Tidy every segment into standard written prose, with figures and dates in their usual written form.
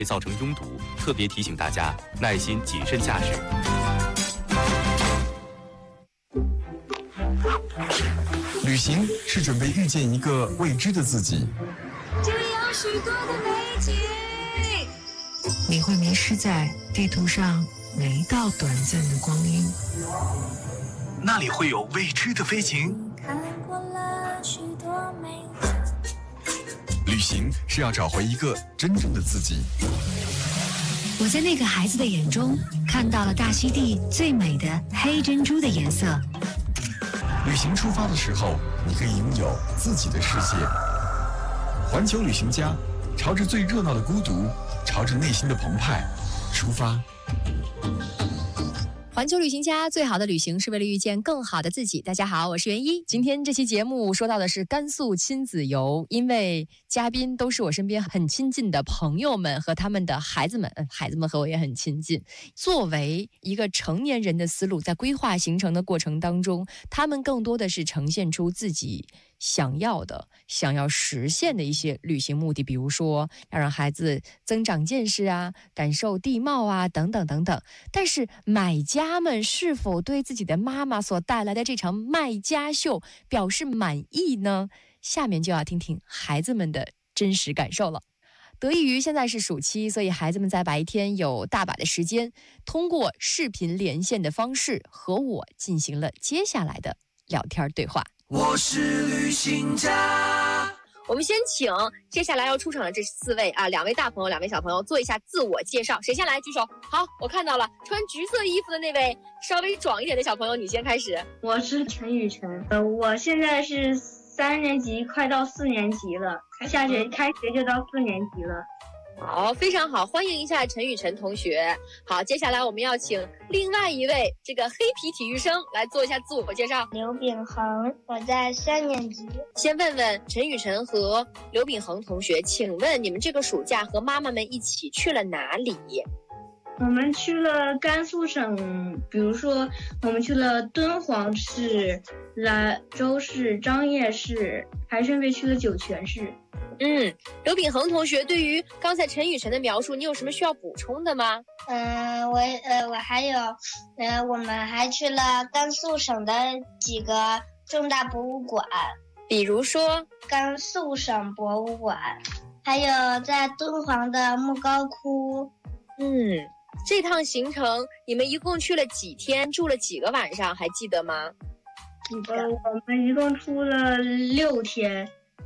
会造成拥堵，特别提醒大家耐心谨慎驾驶。 旅行是准备遇见一个未知的自己， 这有许多的美景， 你会迷失在地图上每一道短暂的光阴。 那里会有未知的飞行。 看过了许多美景。 旅行是要找回一个真正的自己。 我在那个孩子的眼中看到了大溪地最美的黑珍珠的颜色。 旅行出发的时候，你可以拥有自己的世界。环球旅行家，朝着最热闹的孤独，朝着内心的澎湃出发。 环球旅行家，最好的旅行是为了遇见更好的自己。大家好，我是袁一。今天这期节目说到的是甘肃亲子游，因为嘉宾都是我身边很亲近的朋友们和他们的孩子们，孩子们和我也很亲近。作为一个成年人的思路，在规划行程的过程当中，他们更多的是呈现出自己想要实现的一些旅行目的，比如说要让孩子增长见识啊，感受地貌啊，等等等等。但是买家们是否对自己的妈妈所带来的这场卖家秀表示满意呢？下面就要听听孩子们的真实感受了。得益于现在是暑期，所以孩子们在白天有大把的时间，通过视频连线的方式和我进行了接下来的聊天对话。 我是旅行家。 我们先请接下来要出场的这4位2位大朋友，2位小朋友做一下自我介绍。谁先来？举手。好，我看到了，穿橘色衣服的那位稍微壮一点的小朋友，你先开始。 我是陈雨辰，我现在是3年级，快到4年级了，下学开学就到4年级了。 好，非常好，欢迎一下陈雨辰同学。好，接下来我们要请另外一位这个黑皮体育生来做一下自我介绍。 刘秉恒，我在3年级。 先问问陈雨辰和刘秉恒同学，请问你们这个暑假和妈妈们一起去了哪里？ 我们去了甘肃省，比如说我们去了敦煌市、兰州市、张掖市，还顺便去了酒泉市。 刘秉恒同学，对于刚才陈雨辰的描述，你有什么需要补充的吗？ 我还有，我们还去了甘肃省的几个重大博物馆， 比如说甘肃省博物馆，还有在敦煌的莫高窟。 这趟行程你们一共去了几天，住了几个晚上，还记得吗？ 我们一共出了6天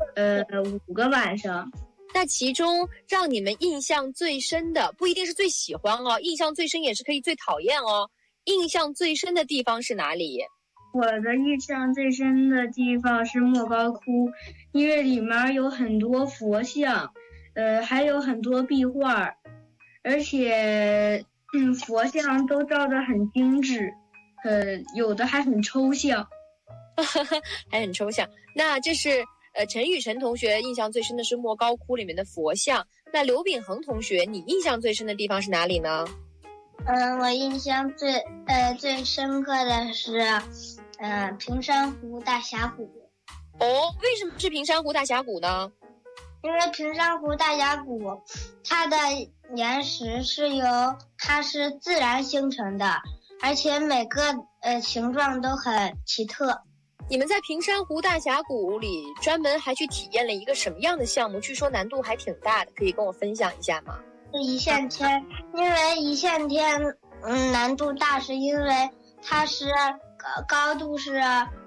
，5个晚上。 那其中让你们印象最深的，不一定是最喜欢哦，印象最深也是可以最讨厌哦。印象最深的地方是哪里？ 我的印象最深的地方是莫高窟，因为里面有很多佛像，还有很多壁画，而且佛像都照得很精致，有的还很抽象。 还很抽象。那这是陈雨辰同学印象最深的是莫高窟里面的佛像。那刘秉恒同学，你印象最深的地方是哪里呢？ 我印象最深刻的是平山湖大峡谷。 为什么是平山湖大峡谷呢？ 因为平山湖大峡谷它的岩石它是自然形成的，而且每个形状都很奇特。 你们在平山湖大峡谷里专门还去体验了一个什么样的项目？据说难度还挺大的，可以跟我分享一下吗？ 一线天，因为一线天难度大，是因为它是高度是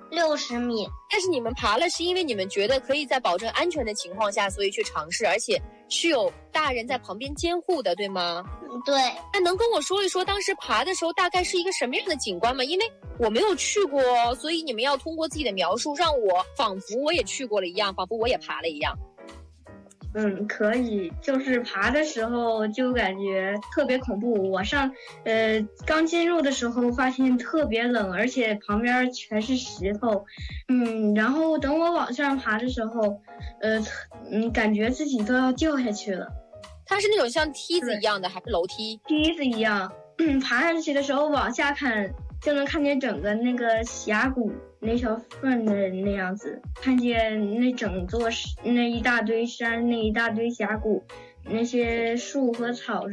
60米。 但是你们爬了是因为你们觉得可以在保证安全的情况下，所以去尝试，而且是有大人在旁边监护的，对吗？ 对。 那能跟我说一说当时爬的时候大概是一个什么样的景观吗？因为我没有去过，所以你们要通过自己的描述让我仿佛我也去过了一样，仿佛我也爬了一样。 可以，就是爬的时候就感觉特别恐怖。我刚进入的时候发现特别冷，而且旁边全是石头。然后等我往上爬的时候，感觉自己都要掉下去了。 它是那种像梯子一样的还是楼梯？ 梯子一样。爬上去的时候往下看，就能看见整个那个峡谷那条缝的那样子，看见那整座那一大堆山，那一大堆峡谷， 那些树和草